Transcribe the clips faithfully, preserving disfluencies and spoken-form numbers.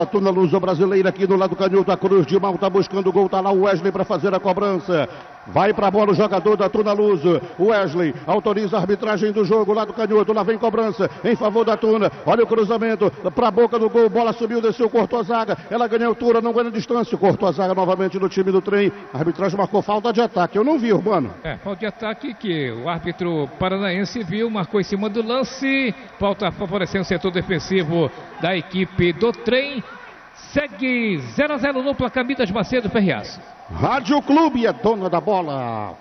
A Tuna Luz brasileira aqui do lado canhoto, a Cruz de Malta buscando o gol, tá lá o Wesley para fazer a cobrança. Vai para a bola o jogador da Tuna Luz. Wesley autoriza a arbitragem do jogo lá do canhoto. Lá vem cobrança em favor da Tuna. Olha o cruzamento para a boca do gol. Bola subiu, desceu, cortou a zaga. Ela ganha altura, não ganha distância. Cortou a zaga novamente do time do trem. A arbitragem marcou falta de ataque. Eu não vi, Urbano. É, falta de ataque que o árbitro paranaense viu, marcou em cima do lance. Falta favorecendo o setor defensivo da equipe do trem. Segue zero a zero no placar Midas Macedo Ferriaço. Rádio Clube é dona da bola.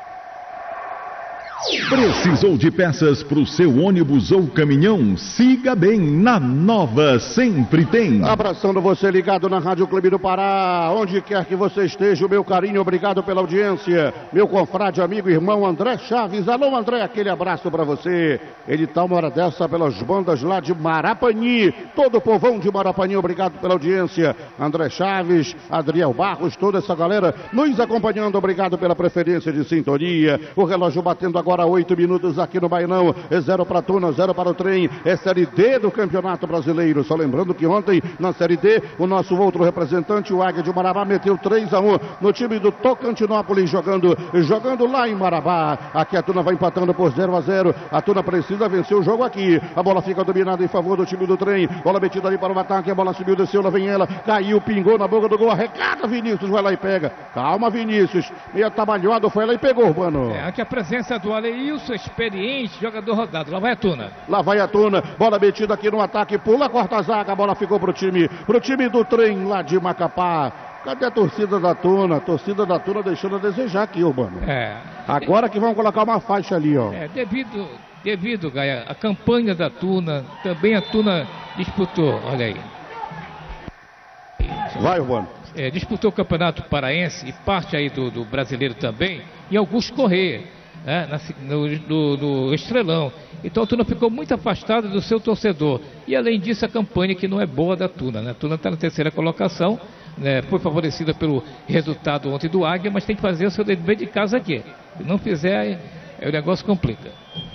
Precisou de peças para o seu ônibus ou caminhão? Siga bem, na Nova sempre tem. Abraçando você ligado na Rádio Clube do Pará, onde quer que você esteja, o meu carinho, obrigado pela audiência. Meu confrade, amigo, irmão André Chaves. Alô, André, aquele abraço para você. Ele tá uma hora dessa pelas bandas lá de Marapani. Todo o povão de Marapani, obrigado pela audiência. André Chaves, Adriel Barros, toda essa galera nos acompanhando, obrigado pela preferência de sintonia. O relógio batendo agora oito minutos aqui no Bainão, é zero para a Tuna, zero para o trem, é Série D do Campeonato Brasileiro. Só lembrando que ontem, na Série D, o nosso outro representante, o Águia de Marabá, meteu três a um no time do Tocantinópolis, jogando, jogando lá em Marabá. Aqui a Tuna vai empatando por zero a zero, a Tuna precisa vencer o jogo aqui, a bola fica dominada em favor do time do trem, bola metida ali para o ataque, a bola subiu, desceu, lá vem ela, caiu, pingou na boca do gol, arrecada Vinícius, vai lá e pega, calma Vinícius, meio atabalhado, foi lá e pegou, Urbano. É, aqui a presença do Aleilson, experiente, jogador rodado. Lá vai a Tuna. Lá vai a Tuna. Bola metida aqui no ataque. Pula, corta a zaga. A bola ficou pro time. Pro time do trem lá de Macapá. Cadê a torcida da Tuna? A torcida da Tuna deixando a desejar aqui, Urbano. É. Agora que vão colocar uma faixa ali, ó. É, devido, devido, Gaia, a campanha da Tuna, também a Tuna disputou, olha aí. Vai, Urbano. É, disputou o Campeonato Paraense e parte aí do, do brasileiro também. E Augusto Corrêa. É, na, no, no, no Estrelão. Então a Tuna ficou muito afastada do seu torcedor. E além disso, a campanha que não é boa da Tuna, né? A Tuna está na terceira colocação, né? Foi favorecida pelo resultado ontem do Águia, mas tem que fazer o seu dever de casa aqui. Se não fizer, é, o negócio complica.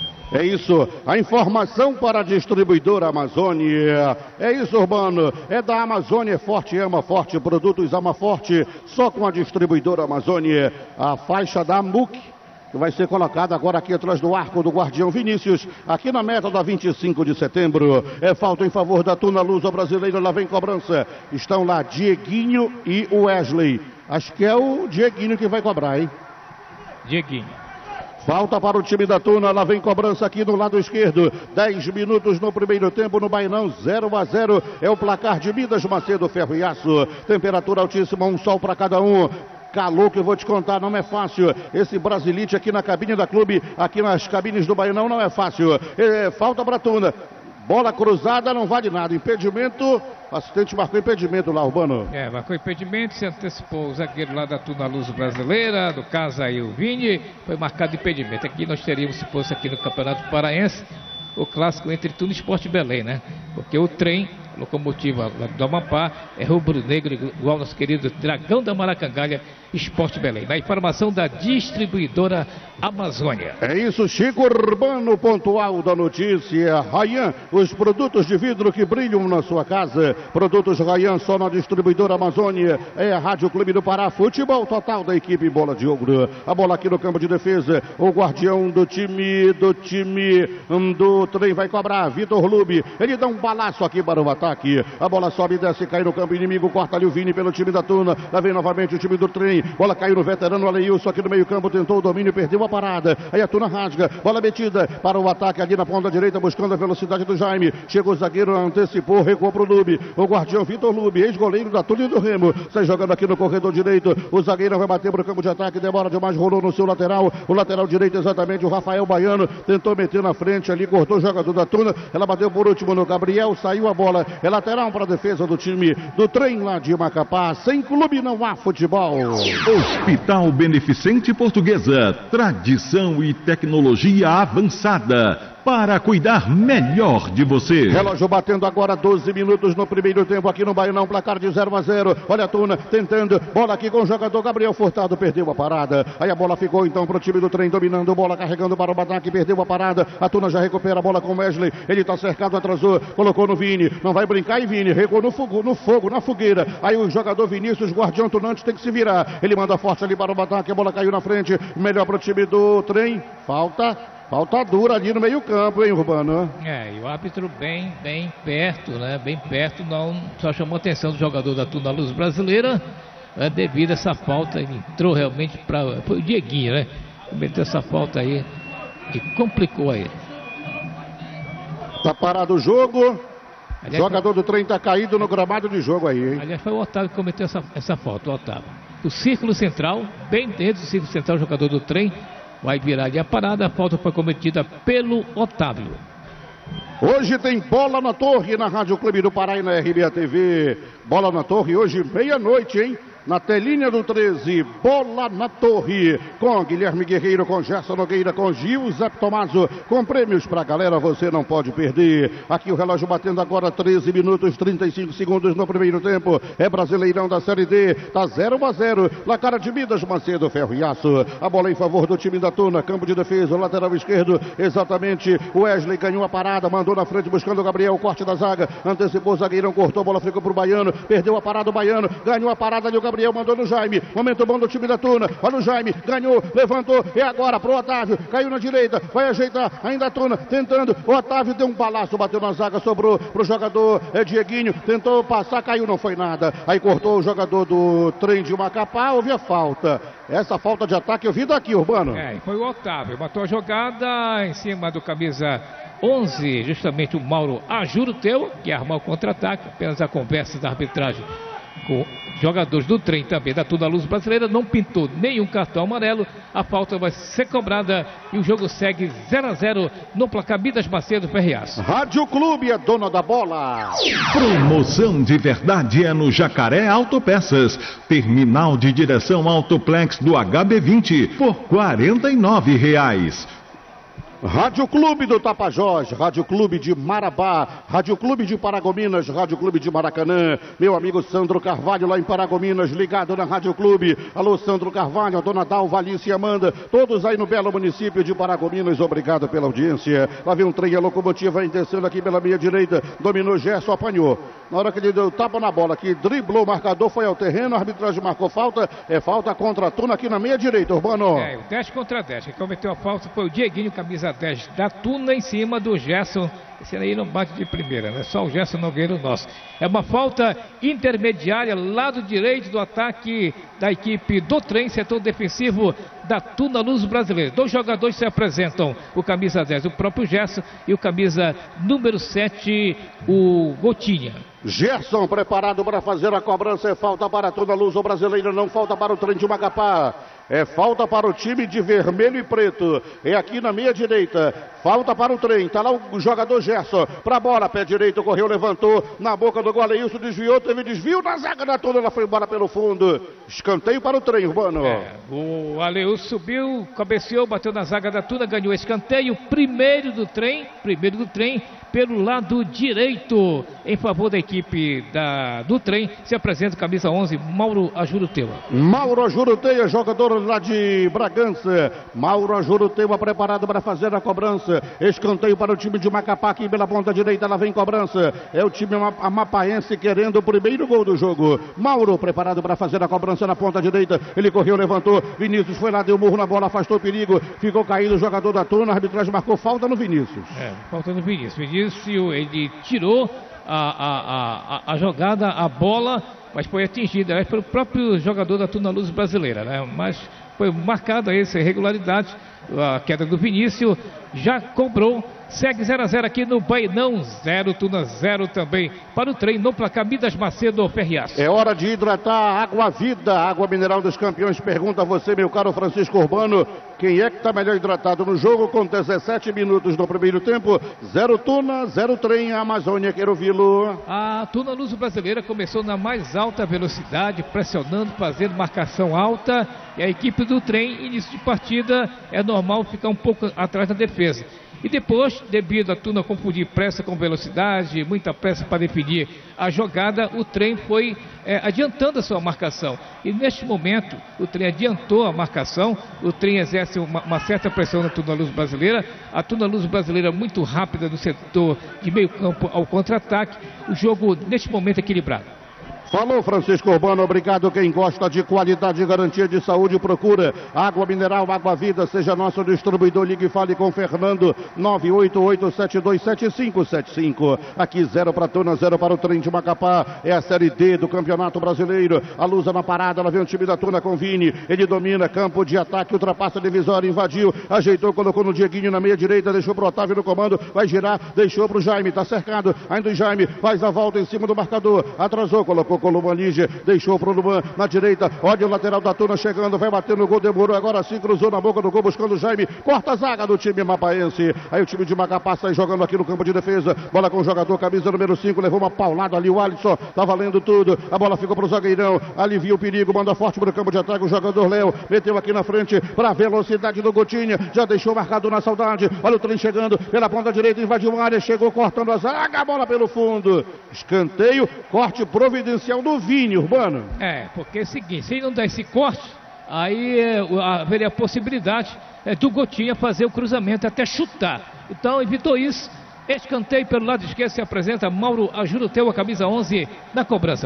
É isso, a informação para a distribuidora Amazônia. É isso, Urbano, é da Amazônia, Forte Ama Forte, produtos Ama Forte, só com a distribuidora Amazônia. A faixa da M U C, que vai ser colocado agora aqui atrás do arco do Guardião Vinícius, aqui na meta da vinte e cinco de setembro. É falta em favor da Tuna Luz brasileira, lá vem cobrança. Estão lá Dieguinho e o Wesley. Acho que é o Dieguinho que vai cobrar, hein? Dieguinho. Falta para o time da Tuna, lá vem cobrança aqui do lado esquerdo. dez minutos no primeiro tempo no Bainão, zero a zero. É o placar de Midas Macedo Ferro e Aço. Temperatura altíssima, um sol para cada um. Calor que eu vou te contar, não é fácil. Esse Brasilite aqui na cabine da clube, aqui nas cabines do Bainão, não é fácil. É, falta para a Tuna. Bola cruzada, não vale nada. Impedimento, o assistente marcou impedimento lá, Urbano. É, marcou impedimento, se antecipou o zagueiro lá da Tuna Luz brasileira, do caso aí o Vini, foi marcado impedimento. Aqui nós teríamos, se fosse aqui no Campeonato Paraense, o clássico entre Tuna e Sport Belém, né? Porque o trem, locomotiva do Amapá, é rubro-negro, igual nosso querido Dragão da Maracangalha, Sport Belém. Na informação da distribuidora Amazônia. É isso, Chico Urbano, pontual da notícia. Rayan, os produtos de vidro que brilham na sua casa. Produtos Rayan só na distribuidora Amazônia. É a Rádio Clube do Pará, futebol total da equipe Bola de Ouro. A bola aqui no campo de defesa. O guardião do time, do time do trem vai cobrar. Vitor Lube, ele dá um balaço aqui para o ataque. A bola sobe e desce, cai no campo inimigo. Corta ali o Vini pelo time da Tuna. Lá vem novamente o time do trem. Bola caiu no veterano Aleilson aqui no meio campo. Tentou o domínio, perdeu a parada. Aí a Tuna rasga. Bola metida para o ataque ali na ponta direita, buscando a velocidade do Jaime. Chegou o zagueiro, antecipou, recuou pro Lube. O guardião Vitor Lube, ex-goleiro da Tuna e do Remo. Sai jogando aqui no corredor direito. O zagueiro vai bater pro campo de ataque. Demora demais, rolou no seu lateral. O lateral direito exatamente, o Rafael Baiano. Tentou meter na frente ali, cortou o jogador da Tuna. Ela bateu por último no Gabriel. Saiu a bola. É lateral para a defesa do time do trem lá de Macapá. Sem clube não há futebol. Hospital Beneficente Portuguesa, tradição e tecnologia avançada. para cuidar melhor de você. Relógio batendo agora doze minutos no primeiro tempo aqui no Baianão, placar de zero a zero. Olha a Tuna tentando, bola aqui com o jogador Gabriel Furtado, perdeu a parada. Aí a bola ficou então para o time do Trem, dominando, bola carregando para o ataque, perdeu a parada. A Tuna já recupera a bola com o Wesley, ele está cercado, atrasou, colocou no Vini, não vai brincar e Vini, recuou no fogo, no fogo, na fogueira. Aí o jogador Vinícius, guardião tunante, tem que se virar. Ele manda forte ali para o ataque, a bola caiu na frente, melhor para o time do Trem, falta. Falta dura ali no meio campo, hein, Urbano? É, e o árbitro bem, bem perto, né? Bem perto, não só chamou a atenção do jogador da Tuna Luz Brasileira, né, devido a essa falta, ele entrou realmente para... Foi o Dieguinho, né? Cometeu essa falta aí, que complicou aí. Tá parado o jogo, aliás, jogador do Trem tá caído no gramado de jogo aí, hein? Aliás, foi o Otávio que cometeu essa, essa falta, o Otávio. O círculo central, bem dentro do círculo central, o jogador do Trem vai virar ali a parada, a falta foi cometida pelo Otávio. Hoje tem Bola na Torre na Rádio Clube do Pará e na R B A T V. Bola na Torre hoje meia-noite, hein? Na telinha do treze, Bola na Torre, com Guilherme Guerreiro, com Gerson Nogueira, com Gil Zé Tomaso, com prêmios pra galera, você não pode perder. Aqui o relógio batendo agora treze minutos, trinta e cinco segundos no primeiro tempo. É Brasileirão da Série D, tá zero a zero, na cara de Midas, Macedo, Ferro e Aço. A bola em favor do time da Tuna, campo de defesa, lateral esquerdo, exatamente. O Wesley ganhou a parada, mandou na frente buscando o Gabriel, corte da zaga, antecipou o zagueirão, cortou a bola, ficou pro Baiano, perdeu a parada o Baiano, ganhou a parada ali o Gabriel. Mandou no Jaime, momento bom do time da Tuna. Olha o Jaime, ganhou, levantou, e agora pro Otávio, caiu na direita, vai ajeitar, ainda a Tuna, tentando, o Otávio deu um balaço, bateu na zaga, sobrou pro jogador é, Dieguinho, tentou passar, caiu, não foi nada, aí cortou o jogador do Trem de Macapá, houve a falta. Essa falta de ataque eu vi daqui, Urbano. É, foi o Otávio, matou a jogada em cima do camisa onze, justamente o Mauro Ajuruteu, que armou o contra-ataque, apenas a conversa da arbitragem com jogadores do Trem também da Tuna Luz Brasileira, não pintou nenhum cartão amarelo, a falta vai ser cobrada e o jogo segue zero a zero no placar Midas Macedo Ferriaço. Rádio Clube é dona da bola. Promoção de verdade é no Jacaré Autopeças, terminal de direção Autoplex do H B vinte por quarenta e nove reais. Rádio Clube do Tapajós, Rádio Clube de Marabá, Rádio Clube de Paragominas, Rádio Clube de Maracanã. Meu amigo Sandro Carvalho lá em Paragominas, ligado na Rádio Clube. Alô Sandro Carvalho, a dona Dalva, Alice e Amanda, todos aí no belo município de Paragominas, obrigado pela audiência. Lá vem um trem, a locomotiva descendo aqui pela meia direita, dominou Gerson, apanhou. Na hora que ele deu tapa na bola, que driblou o marcador, foi ao terreno, a arbitragem marcou falta, é falta contra a Tuna aqui na meia direita, Urbano. É, o dez contra dez, quem cometeu a falta foi o Dieguinho, camisa dez da Tuna, em cima do Gerson. Esse aí não bate de primeira, né? Só o Gerson Nogueira, o nosso. É uma falta intermediária, lado direito do ataque da equipe do Trem, setor defensivo da Tuna Luz Brasileira. Dois jogadores se apresentam, o camisa dez, o próprio Gerson, e o camisa número sete, o Gotinha. Gerson preparado para fazer a cobrança, é falta para a Tuna Luz Brasileira, não falta para o Trem de Macapá. É falta para o time de vermelho e preto. É aqui na meia direita. Falta para o Trem. Está lá o jogador Gerson. Para a bola, pé direito, correu, levantou. Na boca do gol, Aleilson desviou. Teve desvio na zaga da Tuna. Ela foi embora pelo fundo. Escanteio para o Trem, Urbano. É, o Aleilson subiu, cabeceou, bateu na zaga da Tuna, ganhou escanteio. Primeiro do Trem. Primeiro do Trem. Pelo lado direito, em favor da equipe da, do Trem, se apresenta camisa onze, Mauro Ajuruteua. Mauro Ajuruteua, jogador lá de Bragança. Mauro Ajuruteua preparado para fazer a cobrança. Escanteio para o time de Macapá aqui pela ponta direita, lá vem cobrança. É o time amapaense querendo o primeiro gol do jogo. Mauro preparado para fazer a cobrança na ponta direita. Ele correu, levantou. Vinícius foi lá, deu murro na bola, afastou o perigo. Ficou caído o jogador da Tuna. A arbitragem marcou falta no Vinícius. É, falta no Vinícius. Vinícius ele tirou a, a, a, a jogada, a bola, mas foi atingida é, pelo próprio jogador da Tuna Luz Brasileira, né? Mas foi marcada essa irregularidade, a queda do Vinícius, já cobrou. Segue zero a zero aqui no Bainão, zero, Tuna zero também para o Trem no placar Midas Macedo Ferriaço. É hora de hidratar Água Vida, água mineral dos campeões. Pergunta a você, meu caro Francisco Urbano, quem é que está melhor hidratado no jogo com dezessete minutos no primeiro tempo? Zero Tuna, zero Trem, Amazônia, quero ouvi-lo. A Tuna Luz Brasileira começou na mais alta velocidade, pressionando, fazendo marcação alta, e a equipe do Trem, início de partida, é normal ficar um pouco atrás da defesa. E depois, devido a Tuna confundir pressa com velocidade, muita pressa para definir a jogada, o trem foi é, adiantando a sua marcação. E neste momento, o trem adiantou a marcação, o trem exerce uma, uma certa pressão na Tuna Luz Brasileira, a Tuna Luz Brasileira muito rápida no setor de meio campo ao contra-ataque, o jogo neste momento equilibrado. Falou Francisco Urbano, obrigado. Quem gosta de qualidade e garantia de saúde, procura água mineral, água vida, seja nosso distribuidor. Ligue e fale com Fernando, nove oito oito sete dois sete cinco sete cinco. Aqui zero para Tuna, zero para o Trem de Macapá. É a Série D do Campeonato Brasileiro. A Lusa na parada, ela vem o time da Tuna com Vini. Ele domina, campo de ataque, ultrapassa a divisória, invadiu, ajeitou, colocou no Dieguinho na meia direita, deixou pro Otávio no comando, vai girar, deixou pro Jaime, tá cercado, ainda o Jaime, faz a volta em cima do marcador, atrasou, colocou com o Luman Lige, deixou pro Luman na direita, olha o lateral da Tuna chegando, vai bater no gol, demorou, agora sim cruzou na boca do gol, buscando o Jaime, corta a zaga do time mapaense, aí o time de Macapá sai jogando aqui no campo de defesa, bola com o jogador, camisa número cinco, levou uma paulada ali, o Alisson, tá valendo tudo, a bola ficou pro zagueirão, alivia o perigo, manda forte pro campo de ataque, o jogador Léo, meteu aqui na frente, pra velocidade do Gotinha, já deixou marcado na saudade, olha o trem chegando, pela ponta direita, invadiu a área, chegou cortando a zaga, a bola pelo fundo, escanteio, corte providencial do Vini, Urbano. É, porque é o seguinte, se ele não der esse corte, aí é, haveria a possibilidade é, do Gotinha fazer o cruzamento até chutar. Então evitou isso. Escanteio pelo lado esquerdo, se apresenta Mauro Ajuruteu, a camisa onze na cobrança.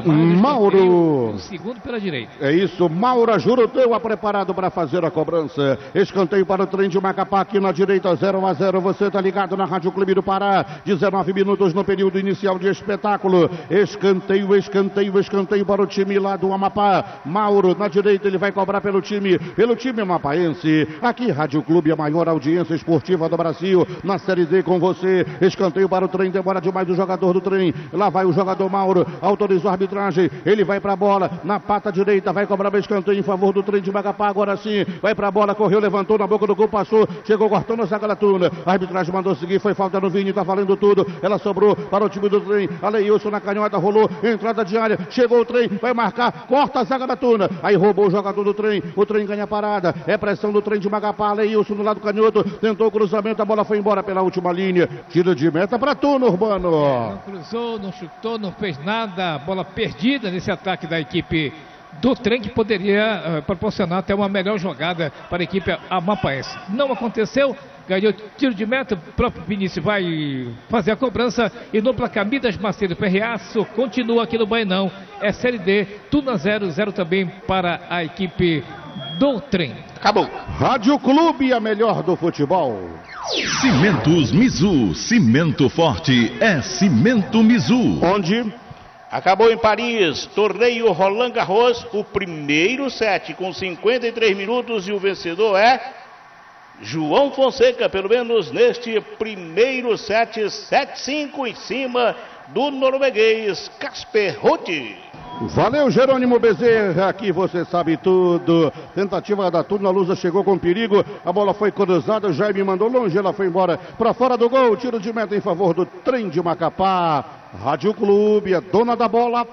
Mauro. O segundo pela direita. É isso, Mauro Ajuruteu preparado para fazer a cobrança. Escanteio para o Trem de Macapá aqui na direita, zero a zero. Você está ligado na Rádio Clube do Pará. dezenove minutos no período inicial de espetáculo. Escanteio, escanteio, escanteio para o time lá do Amapá. Mauro na direita, ele vai cobrar pelo time, pelo time amapaense. Aqui, Rádio Clube, a maior audiência esportiva do Brasil. Na Série D com você. Escanteio para o Trem, demora demais o jogador do Trem. Lá vai o jogador Mauro, autorizou a arbitragem. Ele vai para a bola, na pata direita, vai cobrar o escanteio em favor do Trem de Macapá. Agora sim, vai para a bola, correu, levantou na boca do gol, passou, chegou cortando a zaga da Tuna. A arbitragem mandou seguir, foi falta no Vini, tá valendo tudo. Ela sobrou para o time do Trem. Aleilson na canhota, rolou, entrada de área, chegou o Trem, vai marcar, corta a zaga da Tuna. Aí roubou o jogador do Trem, o Trem ganha a parada. É pressão do Trem de Macapá. Aleilson no lado canhoto, tentou o cruzamento, a bola foi embora pela última linha. Tira de meta para Tuna, Urbano. É, não cruzou, não chutou, não fez nada. Bola perdida nesse ataque da equipe do Trem, que poderia uh, proporcionar até uma melhor jogada para a equipe amapaense. Não aconteceu, ganhou tiro de meta. O próprio Vinícius vai fazer a cobrança. E no placar, Midas Macedo Ferreaço continua aqui no Bainão. É Série D, Tuna zero, zero também para a equipe do Trem. Acabou. Rádio Clube, a melhor do futebol. Cimentos Mizu, cimento forte é Cimento Mizu. Onde? Acabou em Paris, torneio Roland Garros, o primeiro set com cinquenta e três minutos e o vencedor é João Fonseca, pelo menos neste primeiro set, sete a cinco em cima do norueguês Casper Ruud. Valeu, Jerônimo Bezerra, aqui você sabe tudo. Tentativa da Tuna, a Lusa chegou com perigo, a bola foi cruzada, o Jaime mandou longe, ela foi embora para fora do gol, tiro de meta em favor do Trem de Macapá. Rádio Clube, a dona da bola.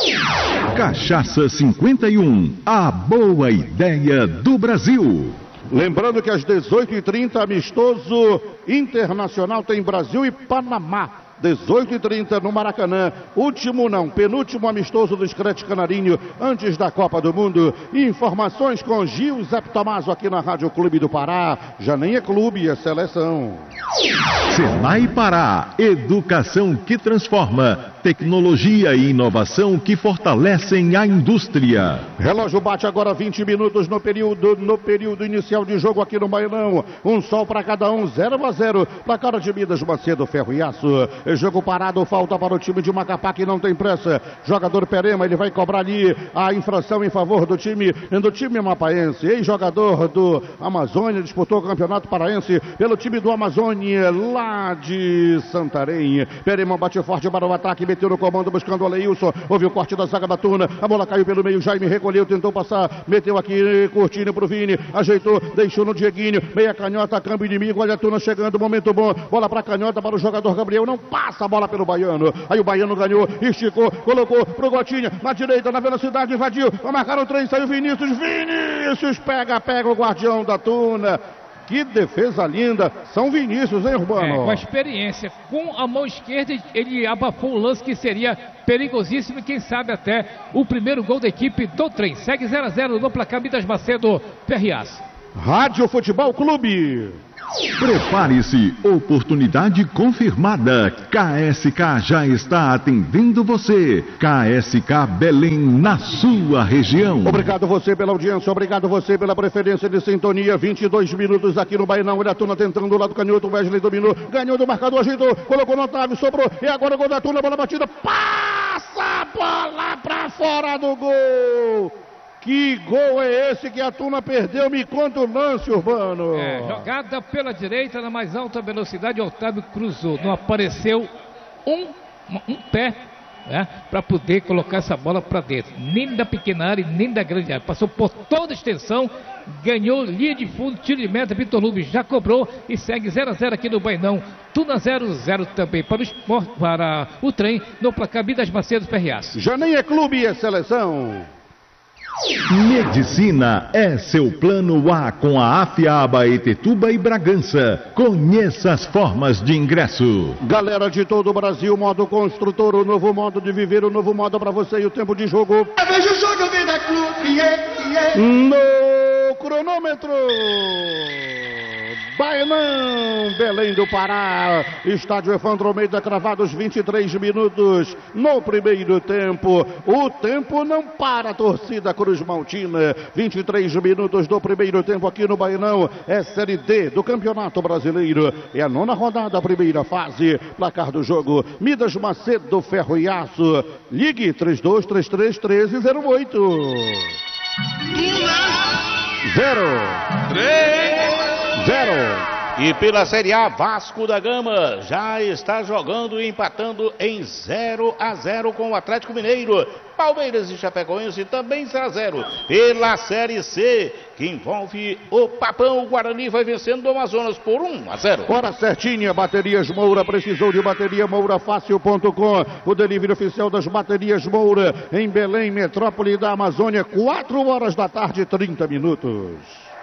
Cachaça cinquenta e um, a boa ideia do Brasil. Lembrando que às dezoito e trinta, amistoso internacional tem Brasil e Panamá. dezoito e trinta no Maracanã, último não, penúltimo amistoso do Screte Canarinho antes da Copa do Mundo. Informações com Gil Zé Tomaso aqui na Rádio Clube do Pará. Já nem é clube, é seleção. Senai Pará, educação que transforma, tecnologia e inovação que fortalecem a indústria. Relógio bate agora vinte minutos no período, no período inicial de jogo aqui no Bailão. Um sol para cada um, zero a zero. Placar de Midas Macedo, Ferro e Aço. Jogo parado, falta para o time de Macapá que não tem pressa. Jogador Perema, ele vai cobrar ali a infração em favor do time, do time mapaense. Ex-jogador do Amazônia, disputou o Campeonato Paraense pelo time do Amazônia, lá de Santarém. Perema bate forte para o ataque, meteu no comando buscando o Aleilson. Houve o corte da zaga da Tuna, a bola caiu pelo meio, Jaime recolheu, tentou passar, meteu aqui, curtindo pro Vini, ajeitou, deixou no Dieguinho, meia canhota, câmbio inimigo, olha a Tuna chegando, momento bom, bola pra canhota para o jogador Gabriel, não passa a bola pelo Baiano, aí o Baiano ganhou, esticou, colocou pro Gotinha, na direita, na velocidade, invadiu, vai marcar o trem, saiu Vinícius, Vinícius, pega, pega o guardião da Tuna. Que defesa linda. São Vinícius, hein, Urbano? É, com a experiência. Com a mão esquerda, ele abafou um lance que seria perigosíssimo e quem sabe até o primeiro gol da equipe do trem. Segue zero a zero no placar Midas Macedo, Ferriás. Rádio Futebol Clube. Prepare-se, oportunidade confirmada. K S K já está atendendo você. K S K Belém, na sua região. Obrigado você pela audiência, obrigado você pela preferência de sintonia. vinte e dois minutos aqui no Bainão. Olha a Tuna tentando lá do canhoto. O Wesley dominou, ganhou do marcador, ajeitou, colocou no Otávio, sobrou. E agora o gol da Tuna, bola batida. Passa a bola pra fora do gol. Que gol é esse que a Tuna perdeu? Me conta o lance, Urbano. É, jogada pela direita na mais alta velocidade, Otávio cruzou. Não apareceu um, um pé, né, para poder colocar essa bola para dentro. Nem da pequena área, nem da grande área. Passou por toda a extensão, ganhou linha de fundo, tiro de meta. Vitor Lubes já cobrou e segue zero a zero aqui no Bainão. Tuna zero a zero também para o, esporte, para o trem no placar Midas Macedo, Ferriás. Já nem é clube, é seleção. Medicina é seu plano A com a Afiaba, Etetuba e Bragança. Conheça as formas de ingresso. Galera de todo o Brasil, modo construtor, o novo modo de viver, o novo modo para você e o tempo de jogo. Eu vejo o jogo, eu venho da clube, yeah, yeah. No cronômetro. Bainão, Belém do Pará, estádio Evandro Almeida, cravados vinte e três minutos no primeiro tempo. O tempo não para, a torcida Cruz Maltina. vinte e três minutos do primeiro tempo aqui no Bainão. É Série D do Campeonato Brasileiro. É a nona rodada, a primeira fase. Placar do jogo: Midas Macedo, Ferro e Aço. Ligue três dois três três, um três zero oito. Zero. Três. Zero. E pela Série A, Vasco da Gama já está jogando e empatando em zero a zero com o Atlético Mineiro. Palmeiras e Chapecoense também zero a zero. Pela Série C, que envolve o Papão, o Guarani vai vencendo o Amazonas por um a zero. Hora certinha, Baterias Moura, precisou de bateria moura fácil ponto com. O delivery oficial das Baterias Moura em Belém, metrópole da Amazônia, quatro horas da tarde, trinta minutos.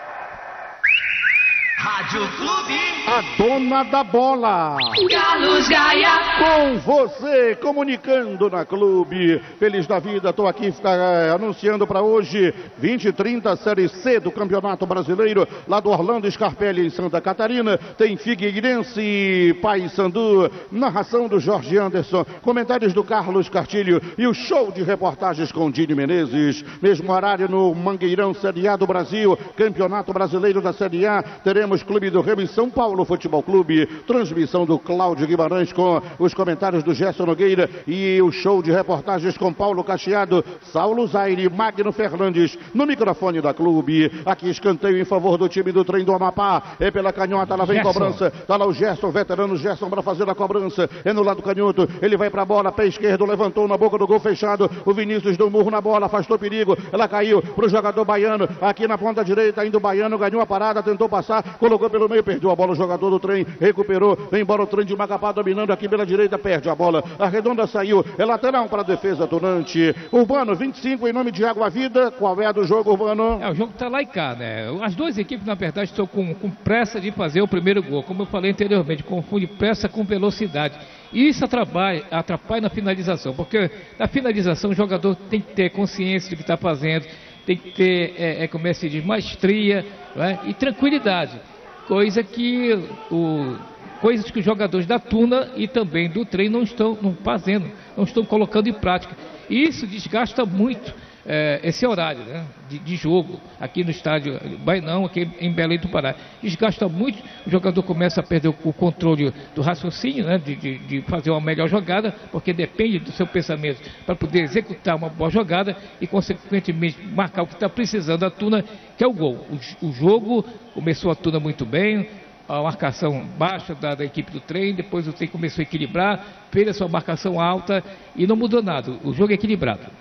Rádio Clube. A dona da bola. Carlos Gaia. Com você, comunicando na Clube. Feliz da vida, estou aqui é, anunciando para hoje, vinte e trinta, Série C do Campeonato Brasileiro, lá do Orlando Scarpelli, em Santa Catarina. Tem Figueirense e Paysandu, narração do Jorge Anderson, comentários do Carlos Cartilho e o show de reportagens com Dini Menezes. Mesmo horário no Mangueirão, Série A do Brasil, Campeonato Brasileiro da Série A. Teremos Clube do Remo em São Paulo Futebol Clube, transmissão do Cláudio Guimarães com os comentários do Gerson Nogueira e o show de reportagens com Paulo Cacheado, Saulo Zaire e Magno Fernandes no microfone da Clube. Aqui escanteio em favor do time do Trem do Amapá, é pela canhota, lá vem Gerson. Cobrança, tá lá o Gerson, veterano Gerson para fazer a cobrança, é no lado canhoto, ele vai pra bola, pé esquerdo, levantou na boca do gol fechado, o Vinícius deu um murro na bola, afastou perigo, ela caiu pro jogador baiano, aqui na ponta direita, ainda o baiano ganhou a parada, tentou passar, colocou pelo meio, perdeu a bola, o jogador do Trem recuperou, vem embora o Trem de Macapá dominando aqui pela direita, perde a bola, a redonda saiu, é lateral para a defesa Tunante. Urbano, vinte e cinco em nome de Água Vida. Qual é a do jogo, Urbano? É, o jogo tá lá e cá, né? As duas equipes, na verdade, estão com, com pressa de fazer o primeiro gol, como eu falei anteriormente, confunde pressa com velocidade. E isso atrapalha, atrapalha na finalização, porque na finalização o jogador tem que ter consciência do que está fazendo, tem que ter, é, é, como é que se diz, maestria, né? E tranquilidade. Coisa que o, coisas que os jogadores da Tuna e também do Trem não estão não fazendo, não estão colocando em prática. E isso desgasta muito é, esse horário, né, de, de jogo aqui no estádio Bainão, aqui em Belém do Pará. Desgasta muito, o jogador começa a perder o, o controle do raciocínio, né, de, de, de fazer uma melhor jogada, porque depende do seu pensamento para poder executar uma boa jogada e, consequentemente, marcar o que está precisando a Tuna, que é o gol. O, o jogo começou a Tuna muito bem, a marcação baixa da, da equipe do Trem, depois o Trem começou a equilibrar, fez a sua marcação alta e não mudou nada. O jogo é equilibrado.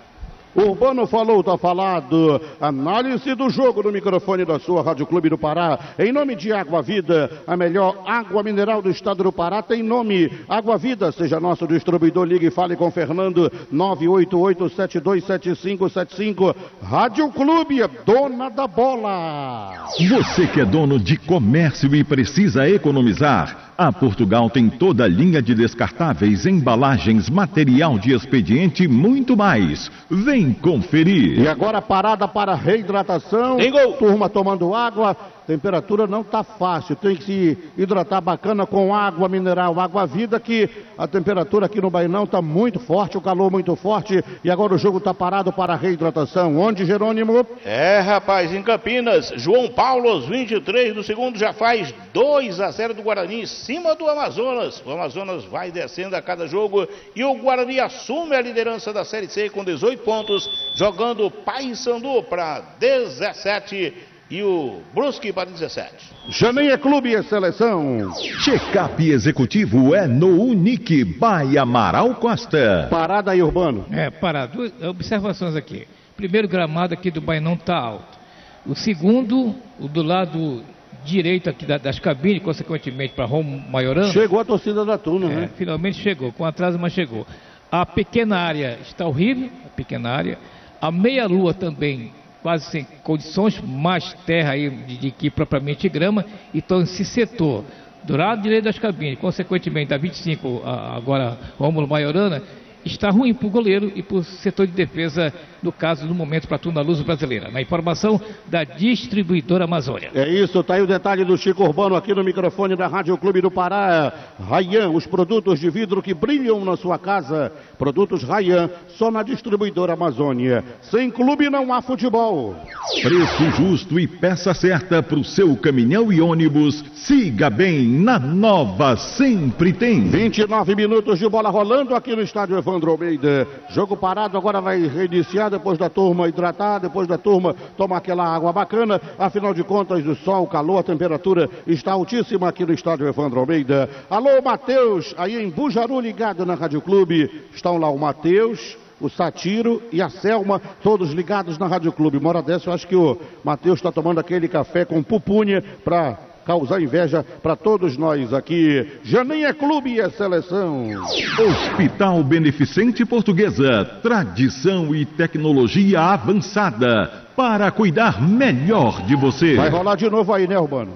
Urbano falou, tá falado. Análise do jogo no microfone da sua Rádio Clube do Pará. Em nome de Água Vida, a melhor água mineral do estado do Pará tem nome. Água Vida, seja nosso distribuidor, ligue e fale com Fernando, nove oito oito, sete dois sete cinco sete cinco. Rádio Clube, dona da bola. Você que é dono de comércio e precisa economizar, a Portugal tem toda a linha de descartáveis, embalagens, material de expediente e muito mais. Vem conferir. E agora parada para reidratação. Tem gol. Turma tomando água. Temperatura não tá fácil, tem que se hidratar bacana com água mineral, água vida, que a temperatura aqui no Bainão tá muito forte, o calor muito forte, e agora o jogo tá parado para a reidratação. Onde, Jerônimo? É, rapaz, em Campinas, João Paulo aos vinte e três do segundo já faz dois a zero do Guarani em cima do Amazonas. O Amazonas vai descendo a cada jogo e o Guarani assume a liderança da Série C com dezoito pontos, jogando Paysandu para dezessete e o Brusque para dezessete. Janeia Clube e Seleção. Check-up executivo é no Unique by Amaral Costa. Parada aí, Urbano. É, parado. Duas observações aqui. Primeiro, gramado aqui do Bainão está alto. O segundo, o do lado direito aqui da, das cabines, consequentemente para Romo Maiorano. Chegou a torcida da Tuna, é, né? Finalmente chegou, com atraso, mas chegou. A pequena área está horrível, a pequena área. A meia-lua também quase sem condições, mais terra aí de, de que propriamente grama. Então esse setor do lado direito das cabines, consequentemente da vinte e cinco, agora Rômulo Maiorana, está ruim para o goleiro e para o setor de defesa, no caso, no momento, para a Tuna Luz brasileira. Na informação da distribuidora Amazônia. É isso, tá aí o detalhe do Chico Urbano aqui no microfone da Rádio Clube do Pará. Rayan, os produtos de vidro que brilham na sua casa. Produtos Rayan, só na distribuidora Amazônia. Sem clube não há futebol. Preço justo e peça certa para o seu caminhão e ônibus. Siga bem, na Nova sempre tem. vinte e nove minutos de bola rolando aqui no estádio Evandro Almeida. Jogo parado, agora vai reiniciar depois da turma hidratar, depois da turma tomar aquela água bacana. Afinal de contas, o sol, o calor, a temperatura está altíssima aqui no estádio Evandro Almeida. Alô, Matheus, aí em Bujaru, ligado na Rádio Clube. Estão lá o Matheus, o Satiro e a Selma, todos ligados na Rádio Clube. Uma hora dessa, eu acho que o Matheus está tomando aquele café com pupunha para causar inveja para todos nós aqui. Janeia Clube e a Seleção. Hospital Beneficente Portuguesa, tradição e tecnologia avançada para cuidar melhor de você. Vai rolar de novo aí, né, Urbano?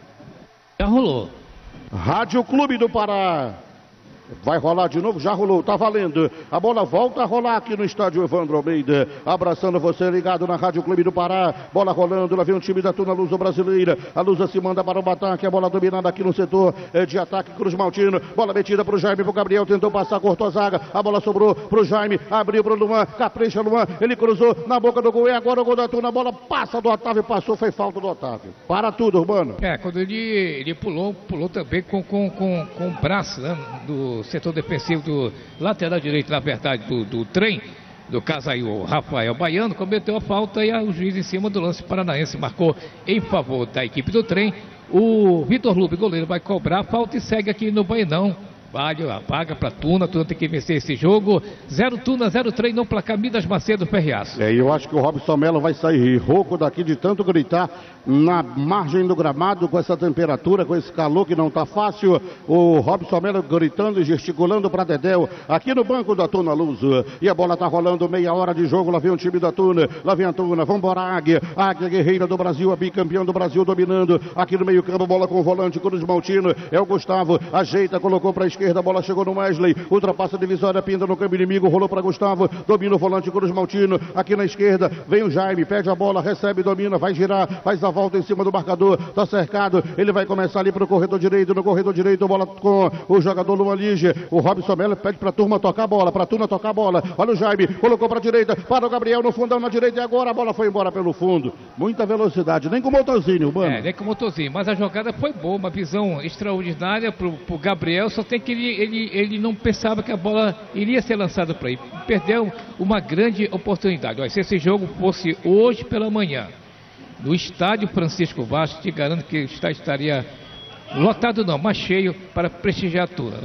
Já rolou. Rádio Clube do Pará. Vai rolar de novo? Já rolou, tá valendo. A bola volta a rolar aqui no estádio Evandro Almeida. Abraçando você ligado na Rádio Clube do Pará. Bola rolando, lá vem o time da Tuna Luso brasileira. A Lusa se manda para o ataque. A bola dominada aqui no setor de ataque. Cruz Maltino. Bola metida pro Jaime, pro Gabriel. Tentou passar, cortou a zaga. A bola sobrou pro Jaime. Abriu pro Luan. Capricha Luan. Ele cruzou na boca do gol. E agora o gol da Tuna. A bola passa do Otávio. Passou, foi falta do Otávio. Para tudo, Urbano. É, quando ele, ele pulou, pulou também com, com, com, com o braço, né, do setor defensivo do lateral direito, na verdade, do, do trem, do caso aí o Rafael Baiano, cometeu a falta e o juiz em cima do lance paranaense marcou em favor da equipe do trem. O Vitor Lube, goleiro, vai cobrar a falta e segue aqui no Bainão. Vale a vaga para Tuna, Tuna tem que vencer esse jogo. Zero Tuna, zero trem no placar Midas Macedo Ferreaço. É, eu acho que o Robson Melo vai sair rouco daqui de tanto gritar na margem do gramado com essa temperatura, com esse calor que não tá fácil. O Robson Melo gritando e gesticulando para Dedéu aqui no banco da Tuna Luz. E a bola tá rolando, meia hora de jogo. Lá vem o time da Tuna, lá vem a Tuna. Vambora, Águia, Águia guerreira do Brasil, a bicampeão do Brasil dominando aqui no meio campo. Bola com o volante, Cruz Maltino. É o Gustavo, ajeita, colocou para a esquerda. A bola chegou no Wesley, ultrapassa a divisória, pinta no campo inimigo, rolou para Gustavo, domina o volante Cruz Maltino, aqui na esquerda, vem o Jaime, pede a bola, recebe, domina, vai girar, faz a volta em cima do marcador, tá cercado, ele vai começar ali pro corredor direito, no corredor direito, bola com o jogador Luan Lige, o Robson Melo pede pra turma tocar a bola, pra turma tocar a bola, olha o Jaime, colocou pra direita, para o Gabriel no fundão na direita e agora a bola foi embora pelo fundo, muita velocidade, nem com o motorzinho, Urbano. É, nem com o motorzinho, mas a jogada foi boa, uma visão extraordinária pro, pro Gabriel, só tem que ele, ele Ele, ele não pensava que a bola iria ser lançada para ele. Perdeu uma grande oportunidade. Olha, se esse jogo fosse hoje pela manhã, no estádio Francisco Vasco, te garanto que o estádio estaria lotado não, mas cheio para prestigiar a Tuna, né?